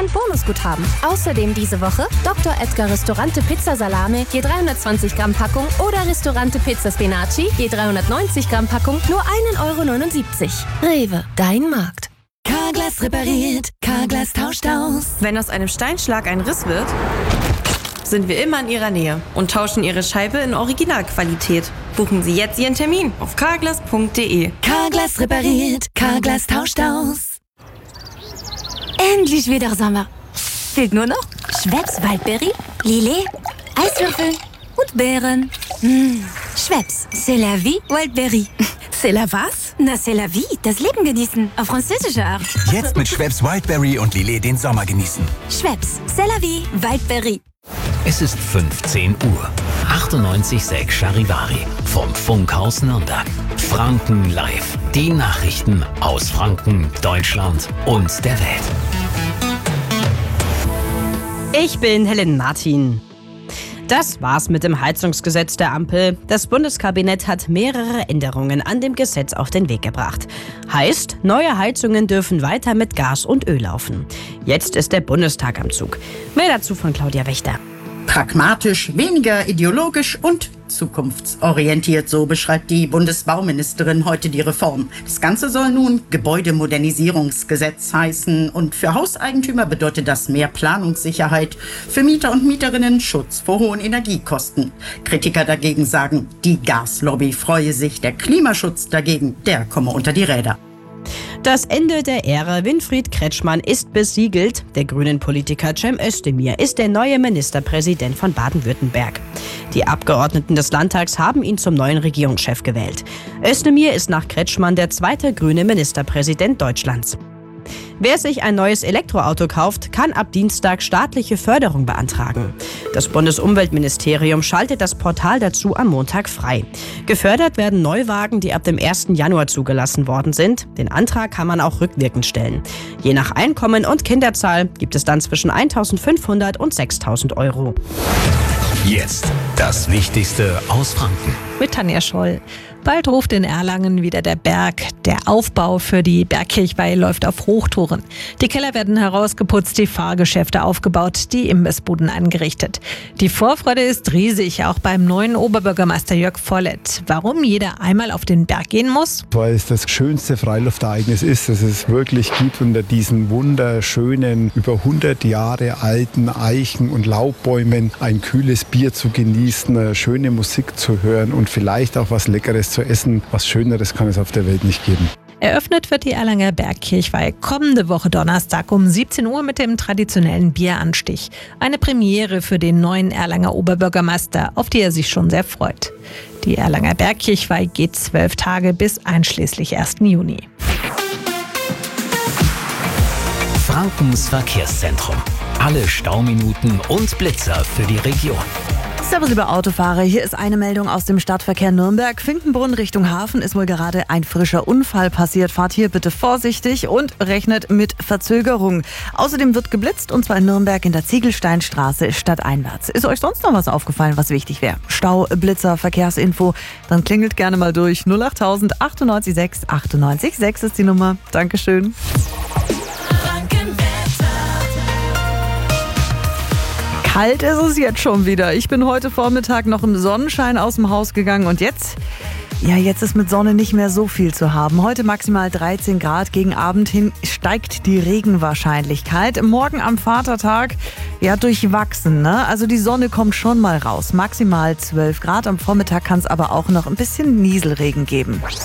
10% Bonusguthaben. Außerdem diese Woche Dr. Edgar Ristorante Pizza Salame, je 320 Gramm Packung oder Ristorante Pizza Spinaci, je 390 Gramm Packung, nur 1,79 €. Rewe, dein Markt. Carglass repariert, Carglass tauscht aus. Wenn aus einem Steinschlag ein Riss wird, sind wir immer in Ihrer Nähe und tauschen Ihre Scheibe in Originalqualität. Buchen Sie jetzt Ihren Termin auf carglass.de. Carglass repariert, Carglass tauscht aus. Endlich wieder Sommer. Fehlt nur noch Schweppes Waldbeere, Lillet, Eiswürfel und Beeren. Schweppes, c'est la vie, Waldbeere. C'est la was? Na, c'est la vie, das Leben genießen, auf französische Art. Jetzt mit Schweppes Wildberry und Lillet den Sommer genießen. Schweppes, c'est la vie, Waldbeere. Es ist 15 Uhr. 98,6 Charivari vom Funkhaus Nürnberg. Franken live. Die Nachrichten aus Franken, Deutschland und der Welt. Ich bin Helen Martin. Das war's mit dem Heizungsgesetz der Ampel. Das Bundeskabinett hat mehrere Änderungen an dem Gesetz auf den Weg gebracht. Heißt, neue Heizungen dürfen weiter mit Gas und Öl laufen. Jetzt ist der Bundestag am Zug. Mehr dazu von Claudia Wächter. Pragmatisch, weniger ideologisch und zukunftsorientiert, so beschreibt die Bundesbauministerin heute die Reform. Das Ganze soll nun Gebäudemodernisierungsgesetz heißen und für Hauseigentümer bedeutet das mehr Planungssicherheit, für Mieter und Mieterinnen Schutz vor hohen Energiekosten. Kritiker dagegen sagen, die Gaslobby freue sich, der Klimaschutz dagegen, der komme unter die Räder. Das Ende der Ära Winfried Kretschmann ist besiegelt. Der grünen Politiker Cem Özdemir ist der neue Ministerpräsident von Baden-Württemberg. Die Abgeordneten des Landtags haben ihn zum neuen Regierungschef gewählt. Özdemir ist nach Kretschmann der zweite grüne Ministerpräsident Deutschlands. Wer sich ein neues Elektroauto kauft, kann ab Dienstag staatliche Förderung beantragen. Das Bundesumweltministerium schaltet das Portal dazu am Montag frei. Gefördert werden Neuwagen, die ab dem 1. Januar zugelassen worden sind. Den Antrag kann man auch rückwirkend stellen. Je nach Einkommen und Kinderzahl gibt es dann zwischen 1.500 und 6.000 €. Jetzt das Wichtigste aus Franken. Mit Tanja Scholl. Bald ruft in Erlangen wieder der Berg. Der Aufbau für die Bergkirchweih läuft auf Hochtouren. Die Keller werden herausgeputzt, die Fahrgeschäfte aufgebaut, die Imbissbuden angerichtet. Die Vorfreude ist riesig, auch beim neuen Oberbürgermeister Jörg Vollett. Warum jeder einmal auf den Berg gehen muss? Weil es das schönste Freiluftereignis ist, das es wirklich gibt, unter diesen wunderschönen, über 100 Jahre alten Eichen und Laubbäumen ein kühles Bier zu genießen, eine schöne Musik zu hören und vielleicht auch was Leckeres zu essen. Was Schöneres kann es auf der Welt nicht geben. Eröffnet wird die Erlanger Bergkirchweih kommende Woche Donnerstag um 17 Uhr mit dem traditionellen Bieranstich. Eine Premiere für den neuen Erlanger Oberbürgermeister, auf die er sich schon sehr freut. Die Erlanger Bergkirchweih geht 12 Tage bis einschließlich 1. Juni. Frankens Verkehrszentrum. Alle Stauminuten und Blitzer für die Region. Servus, liebe Autofahrer. Hier ist eine Meldung aus dem Stadtverkehr Nürnberg. Finkenbrunn Richtung Hafen ist wohl gerade ein frischer Unfall passiert. Fahrt hier bitte vorsichtig und rechnet mit Verzögerung. Außerdem wird geblitzt und zwar in Nürnberg in der Ziegelsteinstraße stadteinwärts. Ist euch sonst noch was aufgefallen, was wichtig wäre? Stau, Blitzer, Verkehrsinfo? Dann klingelt gerne mal durch. 08000 98 6 98 6 ist die Nummer. Dankeschön. Kalt ist es jetzt schon wieder. Ich bin heute Vormittag noch im Sonnenschein aus dem Haus gegangen und jetzt ist mit Sonne nicht mehr so viel zu haben. Heute maximal 13 Grad. Gegen Abend hin steigt die Regenwahrscheinlichkeit. Morgen am Vatertag, durchwachsen, ne? Also die Sonne kommt schon mal raus. Maximal 12 Grad. Am Vormittag kann es aber auch noch ein bisschen Nieselregen geben.